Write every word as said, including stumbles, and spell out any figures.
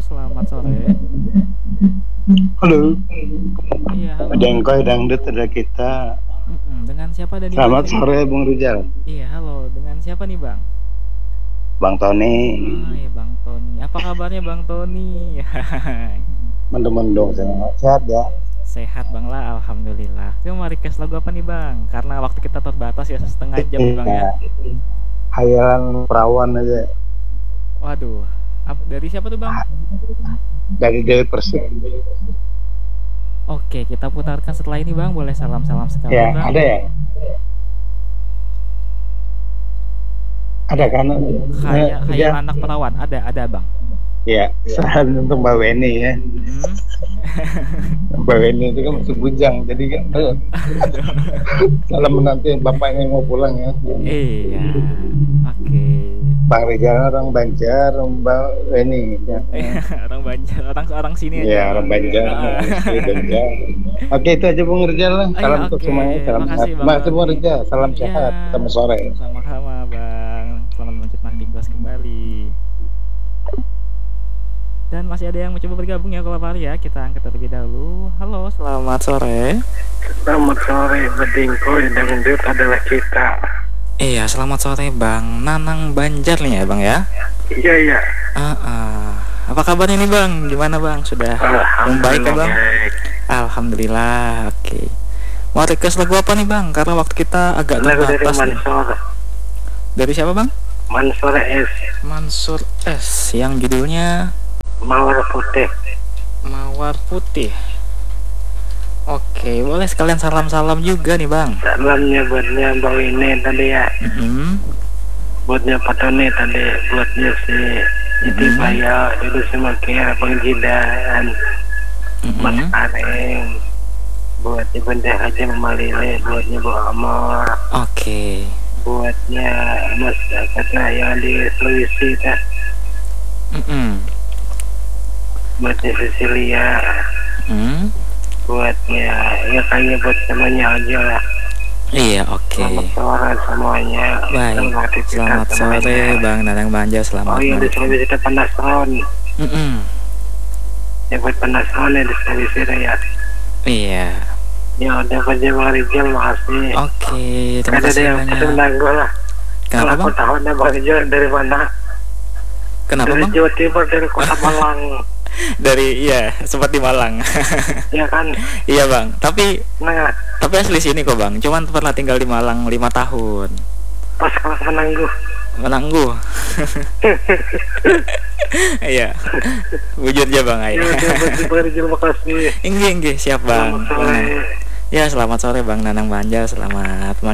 selamat sore. Halo, Iya, halo. ada yang koi dangdut ada kita. Mm-mm, dengan siapa dan di mana Selamat nih? sore Bung Rizal, Iya, halo. Dengan siapa nih, Bang? Bang Tony. Ah, ya Bang Tony. Apa kabarnya Bang Tony? Mendung-mendung sehat ya. Sehat Bang lah, alhamdulillah. Kita mau request lagu apa nih Bang? Karena waktu kita terbatas ya setengah jam nih Bang ya. Iya, hayalan perawan aja Waduh. Ap- dari siapa tuh Bang? dari Dewi Persik. Oke, kita putarkan setelah ini Bang. Boleh salam-salam sekali Ya, Bang. ada ya? Ada kan? Khayal, Eh, khayal ya, anak perawan. Ada, ada Bang. ya. Salam untuk Mbak Weni ya. Mm-mm. Mbak Weni itu kan masih bujang, jadi kan eh, salam menanti bapaknya yang mau pulang ya. Iya. Oke. Bang Rizal orang Banjar, Mbak Weni. Ya. Orang Banjar, orang orang sini aja Ya, Bang. orang Banjar, Ah. asli Banjar. Oke, itu aja Bung Rizal lah. Oh Salam iya, untuk oke. semuanya, salam sehat. Makasih Bang Makasih Bung Tony. Rizal, salam Ya, sehat. Sama sore. sama-sama Bang. Selamat melanjutkan aktivitas kembali. Dan masih ada yang mencoba bergabung ya kalau hari ya. Kita angkat terlebih dahulu. Halo, selamat sore. Selamat sore, Bedingko dangdut adalah kita. Iya, selamat sore Bang Nanang Banjar nih ya Bang ya. Iya iya. Ah, ah. Apa kabarnya nih Bang? Gimana Bang? Sudah membaik ya Bang? Baik. Alhamdulillah. Oke. Mau request lagu apa nih Bang? Karena waktu kita agak Lagu dari terbatas nih. Mansur, Dari siapa Bang? Mansur S. Mansur S yang judulnya Mawar Putih. Mawar Putih. Oke, boleh sekalian salam-salam juga nih Bang. Salamnya buatnya Mbak Wini tadi ya. Mm-mm. Buatnya Pak Tony tadi. Buatnya si Iti Mhm. Bayo, itu semakin Bang Jidan, Mas Mm-mm. Areng. Buatnya Benda Haji Malile, buatnya Bu Amor. Oke. Buatnya Mas Kata yang di Sulawesi dah. Mm-mm. Buatnya Cecilia. Mm. Buatnya ya kayaknya buat semuanya aja lah. Iya, oke. Selamat sore semuanya. Baik. Selamat aktivitas Selamat sore semuanya. Bang Nanang Banjar. Selamat Oh iya di malam. Sulawesi itu panas ron. Mm-mm. Ya buat panas ron ya di Sulawesi itu ya. Iya. Ya udah kerja Bang Rizal, makasih. Oke, terima Kan ada kasih yang banyak. pesen lagu lah. Kenapa Kalau aku Bang? tahu ada Bang Rizal dari mana? Kenapa Dari Bang? Jawa Timur, dari Kota Malang. Dari iya, sempat di Malang. Ya kan? Iya Bang. Tapi Nah, tapi asli sini kok Bang. Cuman pernah tinggal di Malang lima tahun. pas kelas menangguh. Menangguh. Iya. Wujudnya Bang Ya ayo. udah buat Bang Rizal, makasih. Inggih, inggih, siap Bang. Selamat sore. Ya, selamat sore Bang Nanang Banjar. Selamat